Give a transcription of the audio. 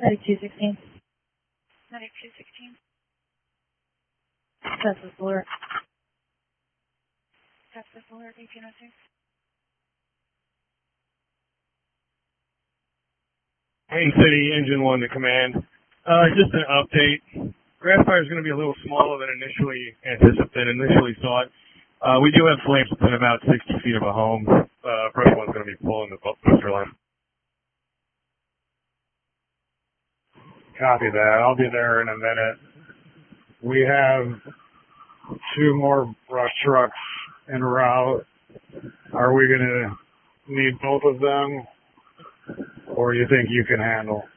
Medic 216. Medic 216. Texas alert. Texas alert 1806. Main City, Engine 1 to command. Just an update. Grass fire is going to be a little smaller than initially thought. We do have flames within about 60 feet of a home. First one's going to be pulling the booster line. Copy that. I'll be there in a minute. We have 2 more brush trucks en route. Are we going to need both of them? Or you think you can handle?